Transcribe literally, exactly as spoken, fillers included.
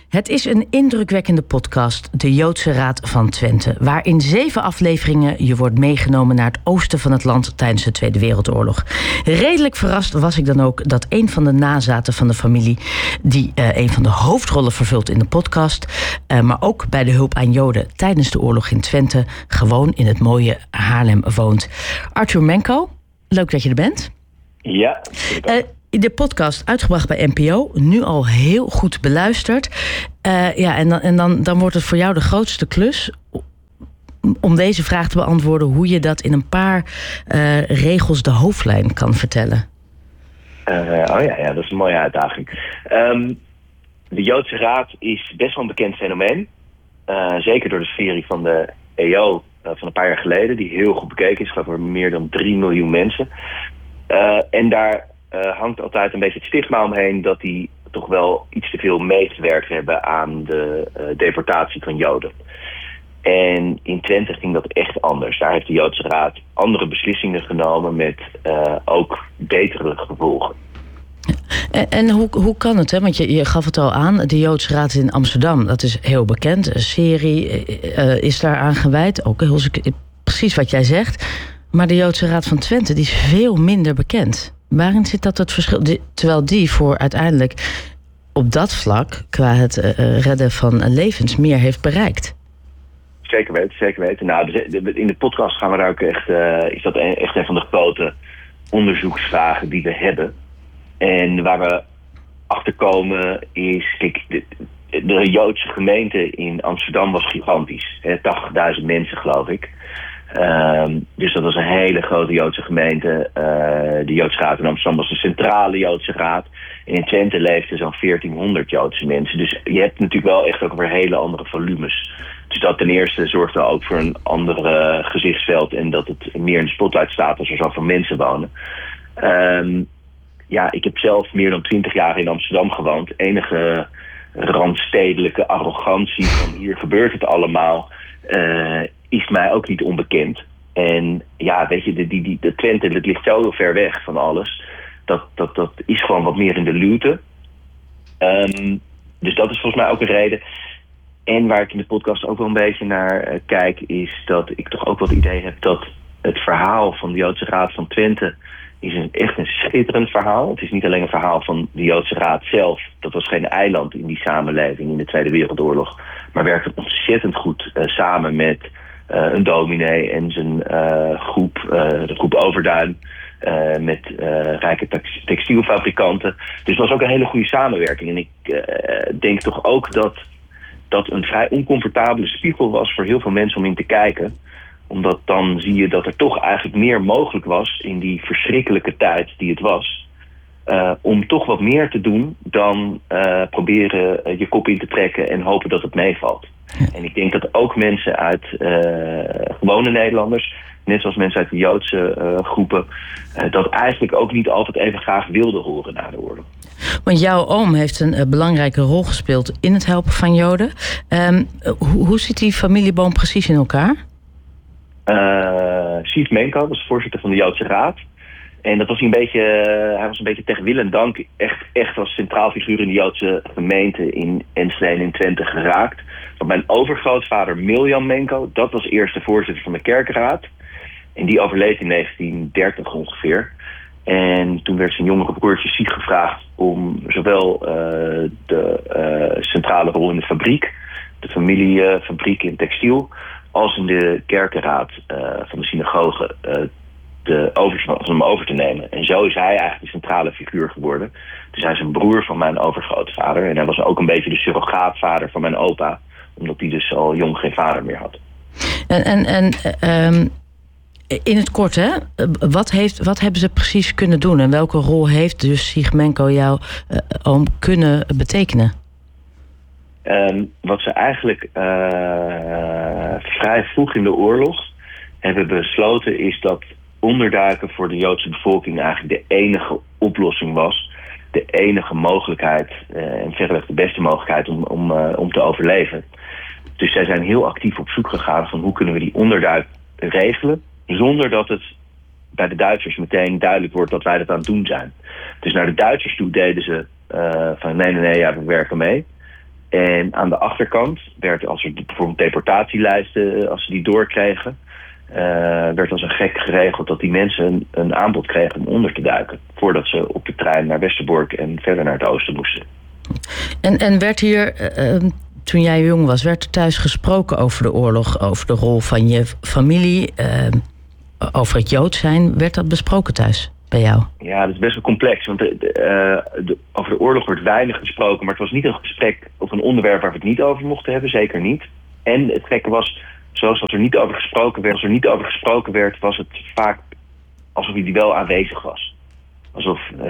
Het is een indrukwekkende podcast, de Joodse Raad van Twente, waar in zeven afleveringen je wordt meegenomen naar het oosten van het land tijdens de Tweede Wereldoorlog. Redelijk verrast was ik dan ook dat een van de nazaten van de familie, die uh, een van de hoofdrollen vervult in de podcast, uh, maar ook bij de hulp aan Joden tijdens de oorlog in Twente, gewoon in het mooie Haarlem woont. Arthur Menko, leuk dat je er bent. Ja. Uh, De podcast uitgebracht bij N P O, nu al heel goed beluisterd. Uh, ja, en dan, en dan, dan wordt het voor jou de grootste klus om deze vraag te beantwoorden, hoe je dat in een paar uh, regels de hoofdlijn kan vertellen. Uh, oh ja, ja, dat is een mooie uitdaging. Um, de Joodse Raad is best wel een bekend fenomeen. Uh, zeker door de serie van de E O uh, van een paar jaar geleden, die heel goed bekeken is, geloof ik, door meer dan drie miljoen mensen. Uh, en daar Uh, hangt altijd een beetje het stigma omheen dat die toch wel iets te veel meegewerkt hebben aan de uh, deportatie van Joden. En in Twente ging dat echt anders. Daar heeft de Joodse Raad andere beslissingen genomen met uh, ook betere gevolgen. En, en hoe, hoe kan het? Hè? Want je, je gaf het al aan, de Joodse Raad in Amsterdam, dat is heel bekend. Een serie uh, is daar aan gewijd, ook heel, precies wat jij zegt. Maar de Joodse Raad van Twente die is veel minder bekend. Waarin zit dat het verschil? Terwijl die voor uiteindelijk op dat vlak, qua het uh, redden van levens, meer heeft bereikt. Zeker weten, zeker weten. Nou, in de podcast gaan we daar ook echt, uh, is dat echt een van de grote onderzoeksvragen die we hebben. En waar we achter komen is, kijk, de, de Joodse gemeente in Amsterdam was gigantisch. tachtigduizend mensen, geloof ik. Um, dus dat was een hele grote Joodse gemeente. Uh, de Joodse Raad in Amsterdam was een centrale Joodse Raad. En in Twente leefden zo'n veertienhonderd Joodse mensen. Dus je hebt natuurlijk wel echt ook weer hele andere volumes. Dus dat ten eerste zorgt er ook voor een andere gezichtsveld en dat het meer in de spotlight staat als er zoveel mensen wonen. Um, ja, ik heb zelf meer dan twintig jaar in Amsterdam gewoond. Enige randstedelijke arrogantie van hier gebeurt het allemaal Uh, is mij ook niet onbekend. En ja, weet je, de, die, die, de Twente, dat ligt zo ver weg van alles. Dat, dat, dat is gewoon wat meer in de luwte. Um, dus dat is volgens mij ook een reden. En waar ik in de podcast ook wel een beetje naar uh, kijk, is dat ik toch ook wel het idee heb dat het verhaal van de Joodse Raad van Twente is een, echt een schitterend verhaal. Het is niet alleen een verhaal van de Joodse Raad zelf. Dat was geen eiland in die samenleving in de Tweede Wereldoorlog. Maar werkte ontzettend goed uh, samen met uh, een dominee en zijn uh, groep, uh, de groep Overduin. Uh, met uh, rijke tex- textielfabrikanten. Dus het was ook een hele goede samenwerking. En ik uh, denk toch ook dat dat een vrij oncomfortabele spiegel was voor heel veel mensen om in te kijken. Omdat dan zie je dat er toch eigenlijk meer mogelijk was in die verschrikkelijke tijd die het was. Uh, om toch wat meer te doen dan uh, proberen uh, je kop in te trekken en hopen dat het meevalt. Ja. En ik denk dat ook mensen uit uh, gewone Nederlanders, net zoals mensen uit de Joodse uh, groepen, uh, dat eigenlijk ook niet altijd even graag wilden horen na de oorlog. Want jouw oom heeft een uh, belangrijke rol gespeeld in het helpen van Joden. Um, hoe, hoe zit die familieboom precies in elkaar? Uh, Sief Menko was voorzitter van de Joodse Raad. En dat was hij een beetje, uh, hij was een beetje tegen wil en dank echt, echt als centraal figuur in de Joodse gemeente in Enschede in Twente geraakt. Want mijn overgrootvader Miljan Menko, dat was eerst de voorzitter van de kerkenraad. En die overleed in negentien dertig ongeveer. En toen werd zijn jongere broertje Sieg gevraagd om zowel uh, de uh, centrale rol in de fabriek, de familiefabriek in textiel, als in de kerkenraad uh, van de synagoge uh, de over, van hem over te nemen. En zo is hij eigenlijk de centrale figuur geworden. Dus hij is een broer van mijn overgrootvader. En hij was ook een beetje de surrogaatvader van mijn opa, omdat hij dus al jong geen vader meer had. En, en, en um, in het kort, hè? Wat, heeft, wat hebben ze precies kunnen doen? En welke rol heeft dus Sieg Menko jouw uh, oom kunnen betekenen? Um, wat ze eigenlijk uh, vrij vroeg in de oorlog hebben besloten is dat onderduiken voor de Joodse bevolking eigenlijk de enige oplossing was. De enige mogelijkheid uh, en verreweg de beste mogelijkheid om, om, uh, om te overleven. Dus zij zijn heel actief op zoek gegaan van hoe kunnen we die onderduik regelen, zonder dat het bij de Duitsers meteen duidelijk wordt dat wij dat aan het doen zijn. Dus naar de Duitsers toe deden ze uh, van nee, nee, nee, ja, we werken mee. En aan de achterkant werd, als er bijvoorbeeld deportatielijsten, als ze die doorkregen, uh, werd als een gek geregeld dat die mensen een, een aanbod kregen om onder te duiken, voordat ze op de trein naar Westerbork en verder naar het oosten moesten. En, en werd hier, uh, toen jij jong was, werd er thuis gesproken over de oorlog, over de rol van je familie, uh, over het Jood zijn? Werd dat besproken thuis bij jou? Ja, dat is best wel complex, want de, de, uh, de, over de oorlog wordt weinig gesproken, maar het was niet een gesprek of een onderwerp waar we het niet over mochten hebben, zeker niet. En het gekke was, zoals dat er niet over gesproken werd, als er niet over gesproken werd, was het vaak alsof hij wel aanwezig was. Alsof uh,